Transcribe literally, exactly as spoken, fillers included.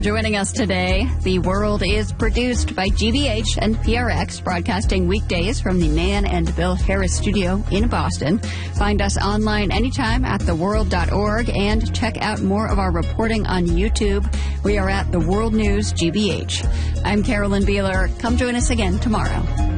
Joining us today, The World is produced by G B H and P R X, broadcasting weekdays from the Nan and Bill Harris studio in Boston. Find us online anytime at the world dot org and check out more of our reporting on YouTube. We are at The World News G B H. I'm Carolyn Beeler. Come join us again tomorrow.